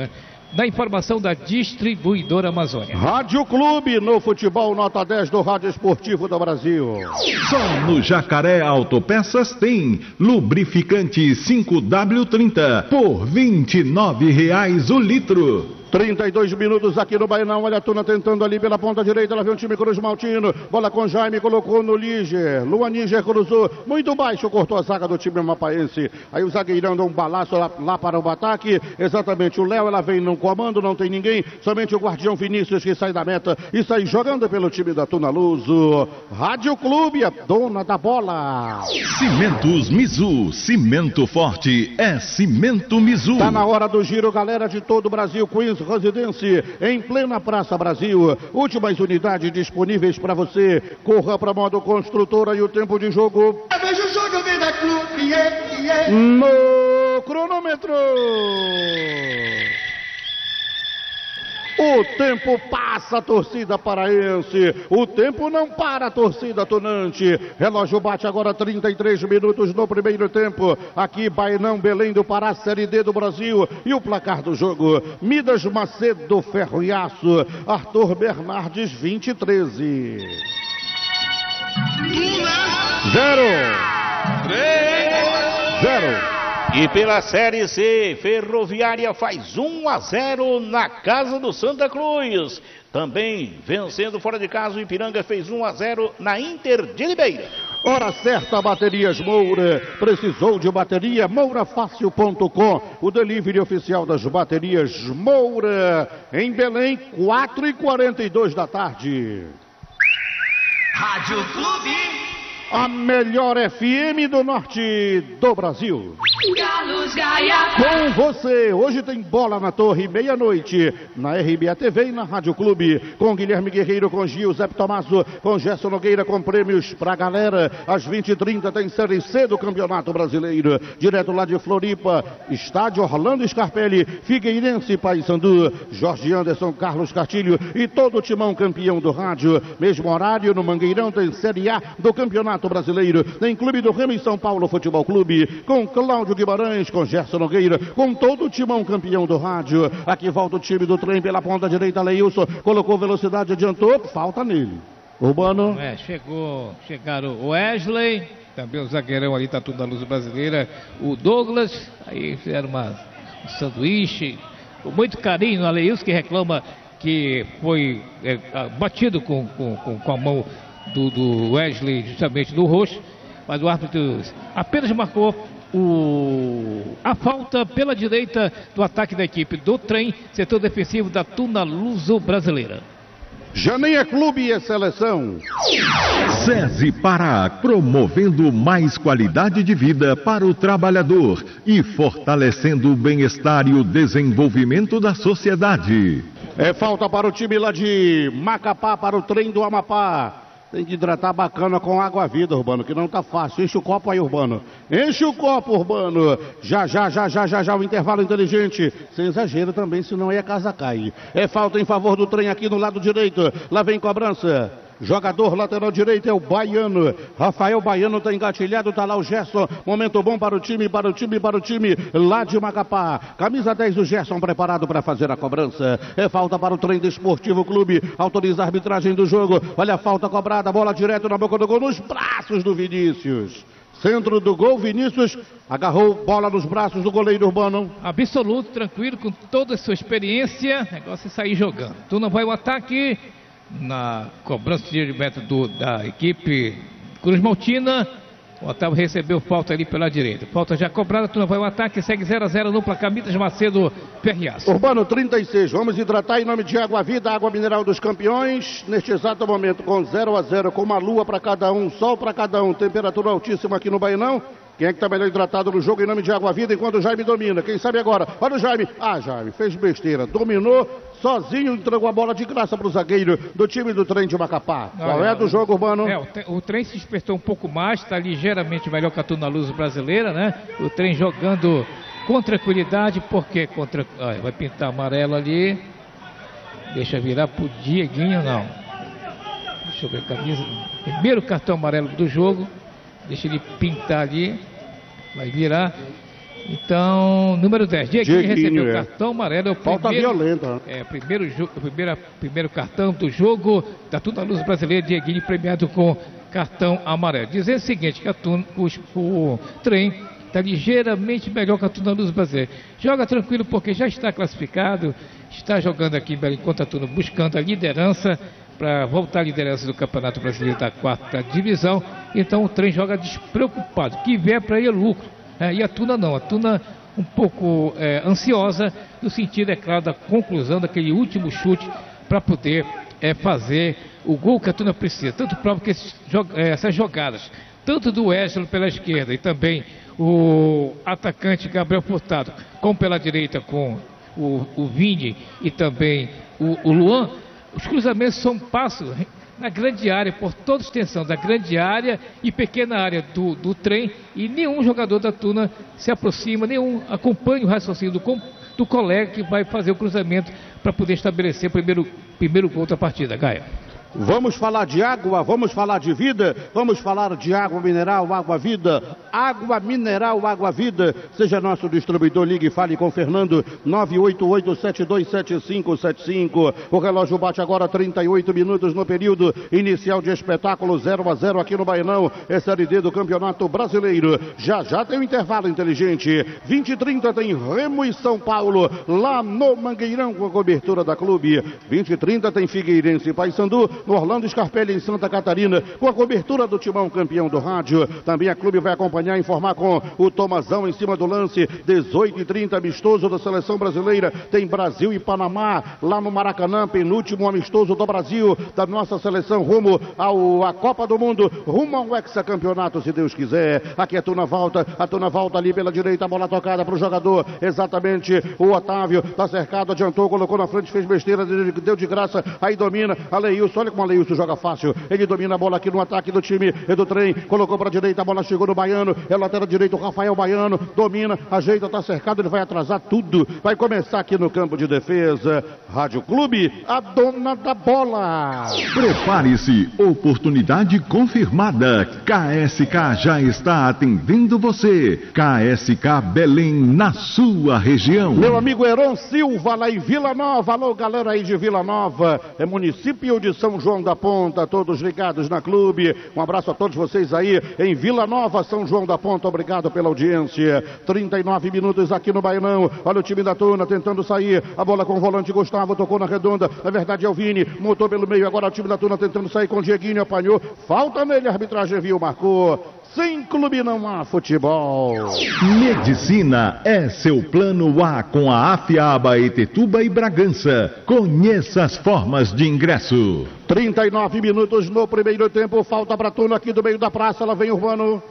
da informação da distribuidora Amazônia. Rádio Clube, no futebol nota dez do Rádio Esportivo do Brasil. Só no Jacaré Autopeças tem lubrificante cinco W trinta por vinte e nove reais o litro. trinta e dois minutos aqui no Bainão. Olha a Tuna tentando ali pela ponta direita. Ela vem o time Cruz Maltino. Bola com Jaime, colocou no Líger. Luan Níger cruzou. Muito baixo, cortou a zaga do time mapaense. Aí o zagueirão dá um balaço lá, lá para o ataque. Exatamente, o Léo, ela vem no comando, não tem ninguém. Somente o guardião Vinícius que sai da meta e sai jogando pelo time da Tuna Luso. Rádio Clube, a dona da bola. Cimentos Mizu. Cimento forte é Cimento Mizu. Tá na hora do giro, galera de todo o Brasil. Queens Residência, em plena Praça Brasil. Últimas unidades disponíveis para você. Corra para modo construtora e o tempo de jogo. Veja o jogo, Vida Clube, yeah, yeah. No cronômetro. O tempo passa, torcida paraense. O tempo não para, a torcida tunante. Relógio bate agora trinta e três minutos no primeiro tempo. Aqui, Bainão, Belém do Pará, Série D do Brasil. E o placar do jogo: Midas Macedo, Ferro e Aço. Arthur Bernardes, vinte e treze. Zero. Zero. E pela Série C, Ferroviária faz um a zero na casa do Santa Cruz. Também vencendo fora de casa, o Ipiranga fez um a zero na Inter de Limeira. Hora certa, Baterias Moura. Precisou de bateria? moura fácil ponto com. O delivery oficial das baterias Moura. Em Belém, quatro e quarenta e dois da tarde. Rádio Clube. A melhor F M do norte do Brasil. Galos Gaia. Com você, hoje tem Bola na Torre, meia-noite, na R B A T V e na Rádio Clube, com Guilherme Guerreiro, com Gil, Zé Tomasso, com Gerson Nogueira, com prêmios pra galera. Às vinte e trinta tem Série C do Campeonato Brasileiro, direto lá de Floripa, estádio Orlando Scarpelli, Figueirense, Paysandu, Jorge Anderson, Carlos Castilho e todo o timão campeão do rádio. Mesmo horário, no Mangueirão tem Série A do Campeonato Brasileiro, tem Clube do Remo em São Paulo Futebol Clube, com Cláudio Guimarães, com Gerson Nogueira, com todo o timão campeão do rádio. Aqui volta o time do trem pela ponta direita, Leilson colocou velocidade, adiantou, falta nele. Urbano. É, chegou, chegaram o Wesley, também o zagueirão ali da Tuna Luso Brasileira, o Douglas, aí fizeram uma, um sanduíche, com muito carinho, a Leilson que reclama que foi é, batido com, com, com, com a mão do, do Wesley, justamente no rosto, mas o árbitro apenas marcou o, a falta pela direita do ataque da equipe do trem, setor defensivo da Tuna Luso Brasileira. Já nem é clube e é seleção. SESI Pará, promovendo mais qualidade de vida para o trabalhador e fortalecendo o bem-estar e o desenvolvimento da sociedade. É falta para o time lá de Macapá, para o trem do Amapá. Tem que hidratar bacana com água vida, Urbano, que não tá fácil. Enche o copo aí, Urbano. Enche o copo, Urbano. Já, já, já, já, já, já, o intervalo inteligente. Sem exagero também, senão aí a casa cai. É falta em favor do trem aqui no lado direito. Lá vem cobrança. Jogador lateral direito é o Baiano. Rafael Baiano está engatilhado, está lá o Gerson. Momento bom para o time, para o time, para o time lá de Macapá. Camisa dez do Gerson preparado para fazer a cobrança. É falta para o Trem Desportivo Clube. Autoriza a arbitragem do jogo. Olha a falta cobrada, bola direto na boca do gol, nos braços do Vinícius. Centro do gol, Vinícius agarrou bola nos braços do goleiro Urbano. Absoluto, tranquilo, com toda a sua experiência. Negócio é sair jogando. Tu não vai o ataque. Na cobrança de meta do, da equipe Cruz Maltina, o Otávio recebeu falta ali pela direita. Falta já cobrada, tu não vai o ataque, segue zero a zero no placar. Midas Macedo, Ferriaço. Urbano trinta e seis, vamos hidratar em nome de Água Vida, água mineral dos campeões. Neste exato momento com zero a zero, com uma lua para cada um, sol para cada um, temperatura altíssima aqui no Bainão. Quem é que está melhor hidratado no jogo em nome de Água Vida enquanto o Jaime domina? Quem sabe agora? Olha o Jaime. Ah, Jaime, fez besteira. Dominou, sozinho, entregou a bola de graça para o zagueiro do time do Trem de Macapá. Qual é do jogo, Urbano? É, o, te, o Trem se despertou um pouco mais, está ligeiramente melhor que a Tuna Luso Brasileira, né? O Trem jogando com tranquilidade, porque contra... Ah, vai pintar amarelo ali. Deixa virar pro Dieguinho, não. Deixa eu ver a camisa. Primeiro cartão amarelo do jogo. Deixa ele pintar ali. Vai virar. Então, número dez, Dieguinho, Dieguinho recebeu o é. cartão amarelo. É o Falta primeiro, violenta. É, primeiro, jo- primeira, primeiro cartão do jogo da Tuna Luz Brasileira. Dieguinho premiado com cartão amarelo. Dizendo o seguinte, que a Tuna, o, o trem está ligeiramente melhor que a Tuna Luz Brasileira. Joga tranquilo porque já está classificado, está jogando aqui em Belém contra a Tuna, buscando a liderança para voltar à liderança do Campeonato Brasileiro da quarta divisão. Então o trem joga despreocupado, que vier para ele é lucro. É, e a Tuna não, a Tuna um pouco é, ansiosa, no sentido, é claro, da conclusão daquele último chute para poder é, fazer o gol que a Tuna precisa. Tanto prova que esses, é, essas jogadas, tanto do Wesley pela esquerda e também o atacante Gabriel Furtado, como pela direita com o, o Vini e também o, o Luan, os cruzamentos são passos na grande área, por toda a extensão da grande área e pequena área do, do trem, e nenhum jogador da Tuna se aproxima, nenhum acompanha o raciocínio do, com- do colega que vai fazer o cruzamento para poder estabelecer o primeiro, primeiro gol da partida. Gaia. Vamos falar de água, vamos falar de vida, vamos falar de água mineral, água vida, água mineral, água vida. Seja nosso distribuidor, ligue e fale com Fernando, nove oito oito, sete dois sete cinco sete cinco. O relógio bate agora trinta e oito minutos no período inicial de espetáculo, zero a zero aqui no Baenão. É Série D do Campeonato Brasileiro. Já já tem um intervalo inteligente. vinte e trinta tem Remo e São Paulo, lá no Mangueirão, com a cobertura da clube. vinte e trinta tem Figueirense e Paysandu, no Orlando Scarpelli, em Santa Catarina, com a cobertura do Timão, campeão do rádio. Também a clube vai acompanhar e informar com o Tomazão em cima do lance. dezoito e trinta, amistoso da seleção brasileira. Tem Brasil e Panamá, lá no Maracanã, penúltimo amistoso do Brasil, da nossa seleção, rumo ao, à Copa do Mundo, rumo ao hexacampeonato, se Deus quiser. Aqui a Tuna volta, a Tuna volta ali pela direita, a bola tocada para o jogador, exatamente o Otávio, tá cercado, adiantou, colocou na frente, fez besteira, deu de graça, aí domina, Aleilson, olha como Aleilson joga fácil, ele domina a bola aqui no ataque do time do trem, colocou para a direita, a bola chegou no Baiano, é lateral direito, o Rafael Baiano, domina, ajeita, tá cercado, ele vai atrasar tudo, vai começar aqui no campo de defesa. Rádio Clube, a dona da bola. Prepare-se, oportunidade confirmada. K S K já está atendendo você. K S K Belém, na sua região. Meu amigo Heron Silva, lá em Vila Nova. Alô, galera aí de Vila Nova, é município de São João da Ponta, todos ligados na clube. Um abraço a todos vocês aí em Vila Nova, São João da Ponta. Obrigado pela audiência. trinta e nove minutos aqui no Baenão. Olha o time da Tuna tentando sair. A bola com o volante Gustavo, tocou na redonda. Na verdade é o Vini, montou pelo meio. Agora o time da Tuna tentando sair com o Dieguinho, apanhou. Falta nele, a arbitragem viu, marcou. Sem clube não há futebol. Medicina é seu plano A com a Afiaba, Etetuba e Bragança. Conheça as formas de ingresso. trinta e nove minutos no primeiro tempo. Falta para Tuna aqui do meio da praça. Lá vem Urbano.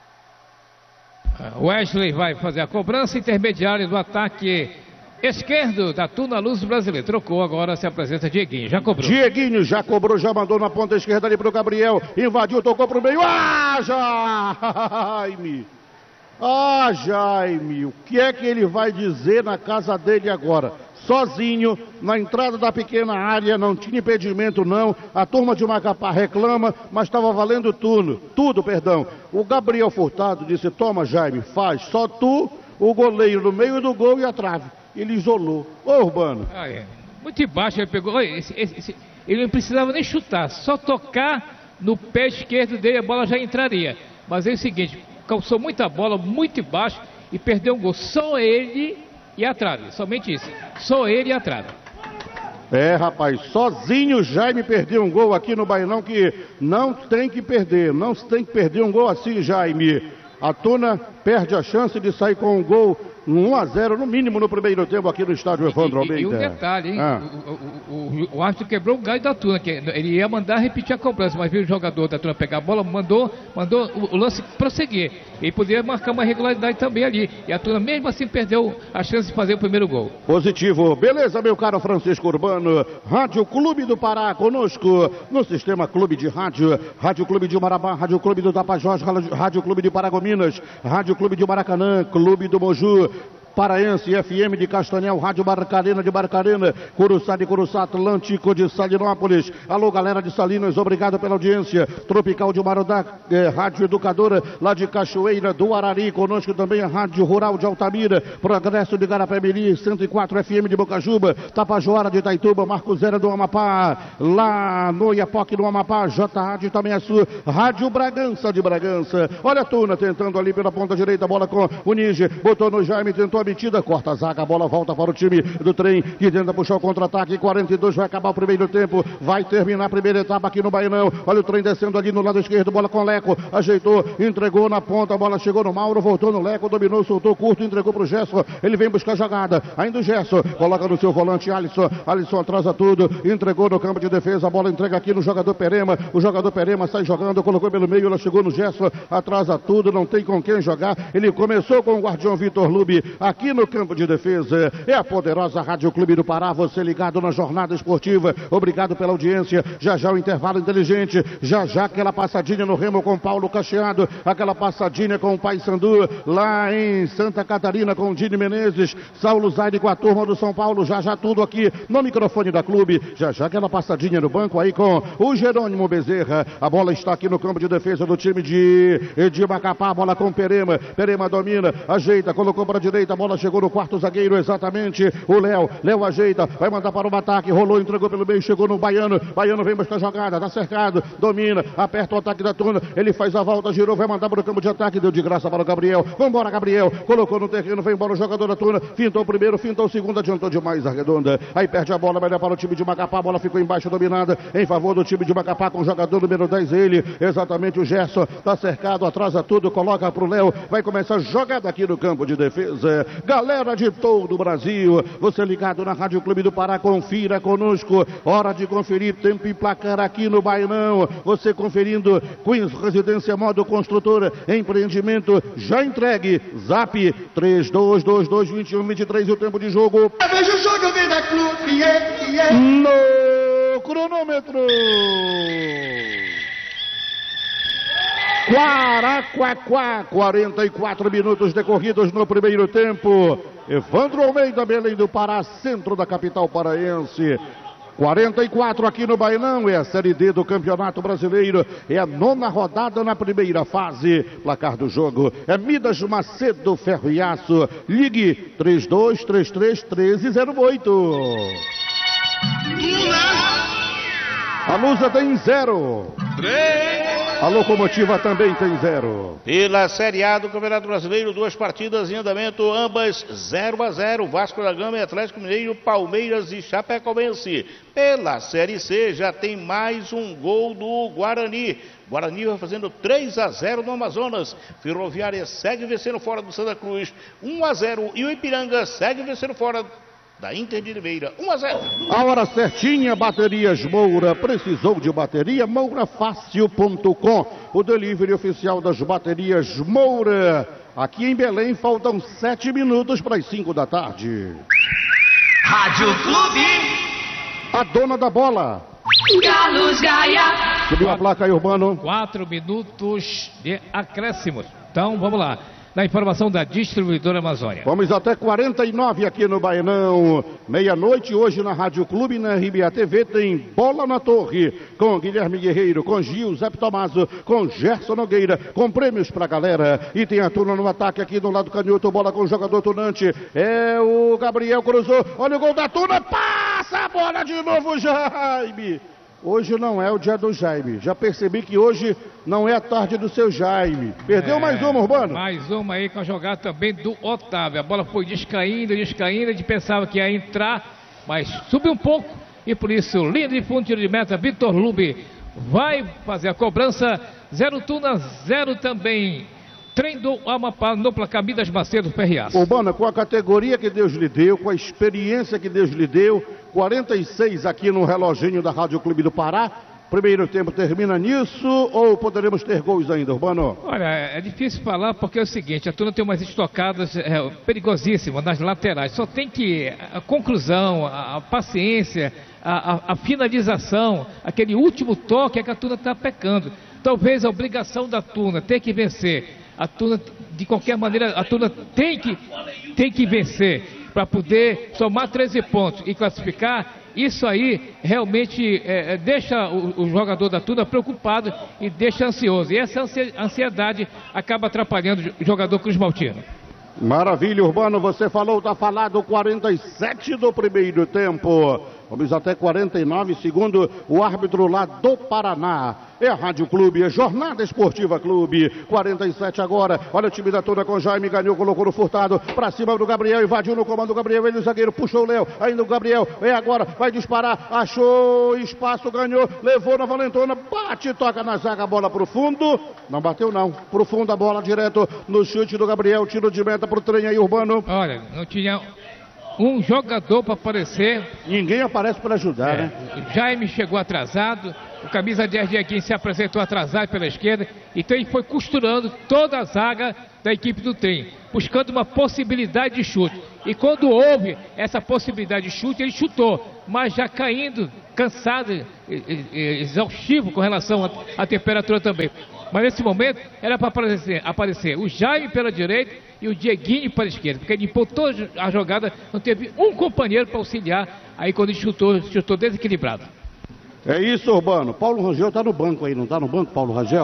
Wesley vai fazer a cobrança intermediária do ataque esquerdo da Tuna Luz Brasileira. Trocou, agora se apresenta Dieguinho. Já cobrou. Dieguinho já cobrou, já mandou na ponta esquerda ali pro Gabriel. Invadiu, tocou pro meio. Ah, Jaime! Ah, Jaime! O que é que ele vai dizer na casa dele agora? Sozinho, na entrada da pequena área, não tinha impedimento não. A turma de Macapá reclama, mas estava valendo tudo, tudo, perdão. O Gabriel Furtado disse, toma, Jaime, faz, só tu, o goleiro no meio do gol e a trave. Ele isolou. Ô, Urbano. Ah, é. Muito embaixo, ele pegou. Olha, esse, esse, esse, ele não precisava nem chutar, só tocar no pé esquerdo dele, a bola já entraria. Mas é o seguinte, calçou muita bola, muito embaixo e perdeu um gol. Só ele e a trave, somente isso. Só ele e a trave. É, rapaz, sozinho Jaime perdeu um gol aqui no Baenão que não tem que perder, não se tem que perder um gol assim, Jaime. A Tuna perde a chance de sair com um gol um a zero no mínimo no primeiro tempo aqui no estádio Evandro Almeida. E, e um detalhe, hein? Ah. O, o, o, o árbitro quebrou o galho da Tuna, que ele ia mandar repetir a cobrança, mas viu o jogador da Tuna pegar a bola, mandou, mandou o, o lance prosseguir. Ele poderia marcar uma regularidade também ali. E a Tuna mesmo assim perdeu a chance de fazer o primeiro gol. Positivo. Beleza, meu caro Francisco Urbano. Rádio Clube do Pará conosco no Sistema Clube de Rádio. Rádio Clube de Marabá, Rádio Clube do Tapajós, Rádio Clube de Paragominas, Rádio Clube de Maracanã, Clube do Moju. Paraense, F M de Castanhal, Rádio Barcarena de Barcarena, Curuçá de Curuçá, Atlântico de Salinópolis. Alô, galera de Salinas, obrigado pela audiência. Tropical de Marudá, eh, Rádio Educadora, lá de Cachoeira do Arari, conosco também a Rádio Rural de Altamira, Progresso de Garapé-Miri, cento e quatro F M de Bocajuba, Tapajoara de Itaituba, Marco Zero do Amapá, lá no Iapoque do Amapá, J A de Itamiaçu, Rádio Bragança de Bragança. Olha a Tuna tentando ali pela ponta direita, bola com o Ninja, botou no Jaime, tentou a metida, corta a zaga, a bola volta para o time do trem, que tenta puxar o contra-ataque, quarenta e dois, vai acabar o primeiro tempo, vai terminar a primeira etapa aqui no Bainão. Olha o trem descendo ali no lado esquerdo, bola com o Leco, ajeitou, entregou na ponta, a bola chegou no Mauro, voltou no Leco, dominou, soltou curto, entregou pro Gerson, ele vem buscar a jogada, ainda o Gerson, coloca no seu volante Alisson, Alisson atrasa tudo, entregou no campo de defesa, a bola entrega aqui no jogador Perema, o jogador Perema sai jogando, colocou pelo meio, ela chegou no Gerson, atrasa tudo, não tem com quem jogar, ele começou com o guardião Vitor Lube, aqui no campo de defesa, é a poderosa Rádio Clube do Pará, você ligado na jornada esportiva, obrigado pela audiência, já já o intervalo inteligente, já já aquela passadinha no Remo com Paulo Cacheado, aquela passadinha com o Paysandu, lá em Santa Catarina com o Dini Menezes, Saulo Zaide com a turma do São Paulo, já já tudo aqui no microfone da Clube, já já aquela passadinha no banco aí com o Jerônimo Bezerra, a bola está aqui no campo de defesa do time de, de Macapá, a bola com Perema, Perema domina, ajeita, colocou para a direita, a bola chegou no quarto zagueiro, exatamente, o Léo, Léo ajeita, vai mandar para o ataque, rolou, entregou pelo meio, chegou no Baiano, Baiano vem buscar a jogada, tá cercado, domina, aperta o ataque da Tuna, ele faz a volta, girou, vai mandar para o campo de ataque, deu de graça para o Gabriel, vambora Gabriel, colocou no terreno, vem embora o jogador da Tuna, fintou o primeiro, fintou o segundo, adiantou demais a redonda, aí perde a bola, vai dar para o time de Macapá, a bola ficou embaixo, dominada, em favor do time de Macapá, com o jogador número dez, ele, exatamente o Gerson, tá cercado, atrasa tudo, coloca pro Léo, vai começar a jogada aqui no campo de defesa, galera de todo o Brasil, você ligado na Rádio Clube do Pará, confira conosco, hora de conferir tempo e placar aqui no Bainão, você conferindo Queens Residência Modo Construtora, empreendimento já entregue, zap três dois dois dois, dois um dois três e o tempo de jogo. Veja o jogo, Vida Clube, yeah, yeah. No cronômetro. Quaraquaquá, quarenta e quatro minutos decorridos no primeiro tempo. Evandro Almeida, Belém do Pará, centro da capital paraense. quarenta e quatro aqui no Bainão, é a Série D do Campeonato Brasileiro, é a nona rodada na primeira fase. Placar do jogo é Midas Macedo Ferro e Aço. Ligue três dois três três, um três zero oito. A Lusa tem zero. A Locomotiva também tem zero. Pela Série A do Campeonato Brasileiro, duas partidas em andamento, ambas zero a zero. Vasco da Gama e Atlético Mineiro, Palmeiras e Chapecoense. Pela Série C já tem mais um gol do Guarani. Guarani vai fazendo três a zero no Amazonas. Ferroviária segue vencendo fora do Santa Cruz, um a zero. E o Ipiranga segue vencendo fora da Inter de Limeira, um a zero. A hora certinha, Baterias Moura. Precisou de bateria? Moura Fácil ponto com. O delivery oficial das Baterias Moura. Aqui em Belém faltam sete minutos para as cinco da tarde. Rádio Clube. A dona da bola. Carlos Gaia. Subiu a placa aí, Urbano. Quatro minutos de acréscimos. Então, vamos lá. Na informação da distribuidora Amazônia. Vamos até quarenta e nove aqui no Bainão. Meia-noite hoje na Rádio Clube, na R B A T V, tem Bola na Torre, com Guilherme Guerreiro, com Gil, Zé Tomaso, com Gerson Nogueira, com prêmios pra galera. E tem a turma no ataque aqui do lado canhoto, bola com o jogador tunante. É o Gabriel, cruzou, olha o gol da Tuna, passa a bola de novo, Jaime. Hoje não é o dia do Jaime. Já percebi que hoje não é a tarde do seu Jaime. Perdeu é, mais uma, Urbano? Mais uma aí com a jogada também do Otávio. A bola foi descaindo, descaindo. A gente pensava que ia entrar, mas subiu um pouco. E por isso, linha de fundo, tiro de meta, Vitor Lube vai fazer a cobrança. Zero Tuna, zero também. Trem do Amapá no placar Midas Macedo Ferriaço. Urbana, com a categoria que Deus lhe deu, com a experiência que Deus lhe deu, quarenta e seis aqui no reloginho da Rádio Clube do Pará. Primeiro tempo termina nisso ou poderemos ter gols ainda, Urbano? Olha, é difícil falar porque é o seguinte, a turma tem umas estocadas é, perigosíssimas nas laterais. Só tem que a conclusão, a, a paciência, a, a, a finalização, aquele último toque é que a turma está pecando. Talvez a obrigação da turma ter que vencer A Tuna, de qualquer maneira, a Tuna tem que, tem que vencer para poder somar treze pontos e classificar. Isso aí realmente é, deixa o, o jogador da Tuna preocupado e deixa ansioso. E essa ansiedade acaba atrapalhando o jogador Cruz Maltino. Maravilha, Urbano, você falou, está falado, quarenta e sete do primeiro tempo. Vamos até quarenta e nove, segundo o árbitro lá do Paraná. É a Rádio Clube, é Jornada Esportiva Clube. quarenta e sete agora. Olha o time da Tuna com Jaime, ganhou, colocou no Furtado. Pra cima do Gabriel, invadiu no comando do Gabriel. Ele, o zagueiro, puxou o Léo. Ainda o Gabriel, é agora, vai disparar. Achou espaço, ganhou, levou na Valentona. Bate, toca na zaga, bola pro fundo. Não bateu, não. Pro fundo a bola direto no chute do Gabriel. Tiro de meta pro trem aí, Urbano. Olha, não tinha um jogador para aparecer. Ninguém aparece para ajudar, é, né? Jaime chegou atrasado, o camisa dez de Dieguinho se apresentou atrasado pela esquerda, então ele foi costurando toda a zaga da equipe do trem, buscando uma possibilidade de chute. E quando houve essa possibilidade de chute, ele chutou, mas já caindo, cansado, exaustivo com relação à temperatura também. Mas nesse momento era para aparecer, aparecer o Jaime pela direita e o Dieguinho para a esquerda, porque ele limpou a jogada, não teve um companheiro para auxiliar, aí quando ele chutou, chutou desequilibrado. É isso, Urbano. Paulo Rangel está no banco aí, não está no banco, Paulo Rangel?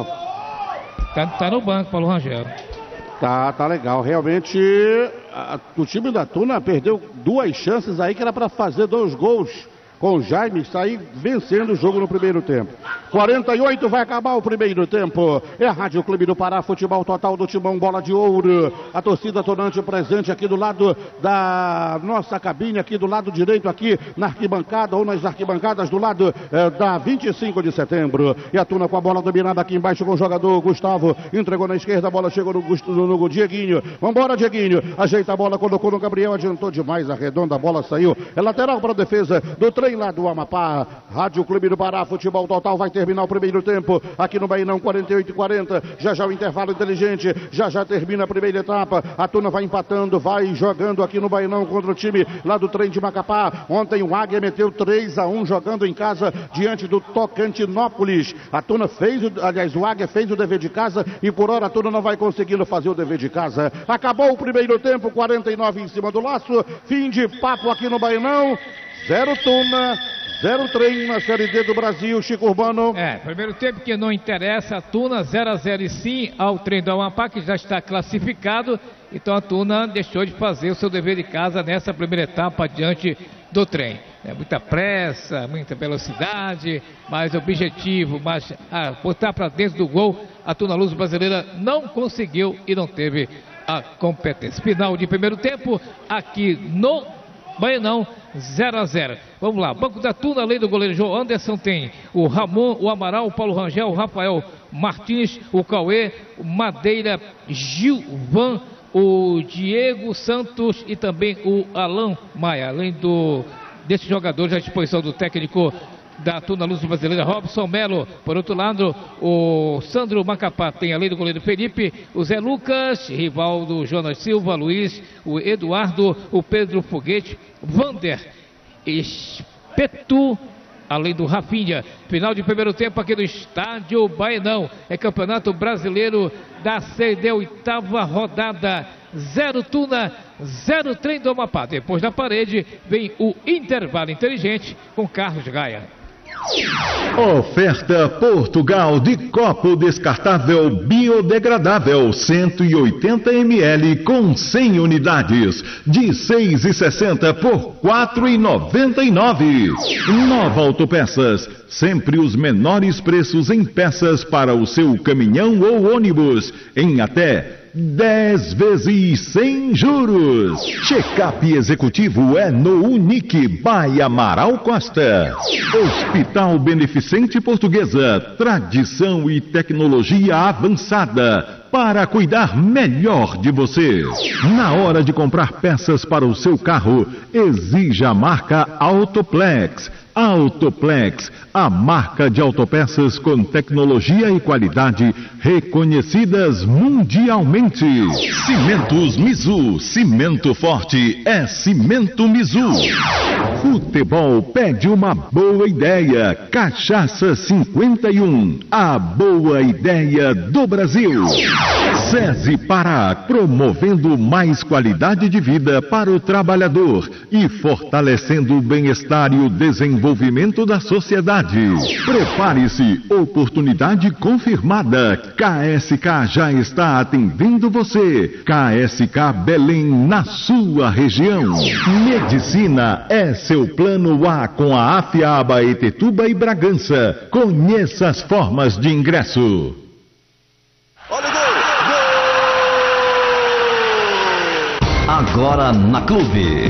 Tá, tá no banco, Paulo Rangel. Tá, tá legal. Realmente, a, o time da Tuna perdeu duas chances aí que era para fazer dois gols. Com o Jaime sair vencendo o jogo no primeiro tempo. quarenta e oito vai acabar o primeiro tempo. É a Rádio Clube do Pará, futebol total do Timão, bola de ouro. A torcida tonante presente aqui do lado da nossa cabine, aqui do lado direito, aqui na arquibancada ou nas arquibancadas do lado eh, da vinte e cinco de setembro. E a Tuna com a bola dominada aqui embaixo com o jogador Gustavo. Entregou na esquerda, a bola chegou no, no, no Dieguinho. Vambora, Dieguinho. Ajeita a bola, colocou no Gabriel, adiantou demais, arredonda, a bola saiu. É lateral para a defesa do trem lá do Amapá. Rádio Clube do Pará, futebol total, vai terminar o primeiro tempo aqui no Bainão, quarenta e oito e quarenta. Já já o intervalo inteligente, já já termina a primeira etapa. A Tuna vai empatando, vai jogando aqui no Bainão contra o time lá do trem de Macapá. Ontem o Águia meteu três a um jogando em casa diante do Tocantinópolis. A Tuna fez, o, aliás, o Águia fez o dever de casa e por hora a Tuna não vai conseguindo fazer o dever de casa. Acabou o primeiro tempo, quarenta e nove em cima do laço. Fim de papo aqui no Bainão. Zero Tuna, zero trem na Série D do Brasil, Chico Urbano. É, primeiro tempo que não interessa, a Tuna zero a zero e sim ao trem do Amapá, que já está classificado. Então a Tuna deixou de fazer o seu dever de casa nessa primeira etapa diante do trem. É muita pressa, muita velocidade, mais objetivo, mas ah, botar para dentro do gol, a Tuna Luz Brasileira não conseguiu e não teve a competência. Final de primeiro tempo aqui no Bainão, zero a zero. Vamos lá, banco da Tuna, além do goleiro João Anderson, tem o Ramon, o Amaral, o Paulo Rangel, o Rafael Martins, o Cauê, o Madeira, Gilvan, o Diego Santos e também o Alan Maia. Além do, desses jogadores à disposição do técnico da Tuna Luz Brasileira, Robson Melo. Por outro lado, o Sandro Macapá tem, além do goleiro Felipe, o Zé Lucas, Rivaldo, Jonas Silva, Luiz, o Eduardo, o Pedro Foguete, Vander, Espeto, além do Rafinha. Final de primeiro tempo aqui do Estádio Bainão. É Campeonato Brasileiro da Série D, oitava rodada. Zero Tuna, zero trem do Amapá. Depois da parede vem o intervalo inteligente com Carlos Gaia. Oferta Portugal de copo descartável biodegradável cento e oitenta mililitros com cem unidades de seis e sessenta por quatro e noventa e nove. Nova Autopeças, sempre os menores preços em peças para o seu caminhão ou ônibus em até dez vezes sem juros. Check-up executivo é no Unique by Amaral Costa. Hospital Beneficente Portuguesa, tradição e tecnologia avançada para cuidar melhor de você. Na hora de comprar peças para o seu carro, exija a marca Autoplex. Autoplex, a marca de autopeças com tecnologia e qualidade reconhecidas mundialmente. Cimentos Mizu, cimento forte é Cimento Mizu. Futebol pede uma boa ideia. Cachaça cinquenta e um, a boa ideia do Brasil. SESI Pará, promovendo mais qualidade de vida para o trabalhador e fortalecendo o bem-estar e o desenvolvimento da sociedade. Prepare-se, oportunidade confirmada. K S K já está atendendo você. K S K Belém, na sua região. Medicina é seu plano A com a Afiaba, Etetuba e Bragança. Conheça as formas de ingresso. Olha o gol! Gol! Agora na Clube.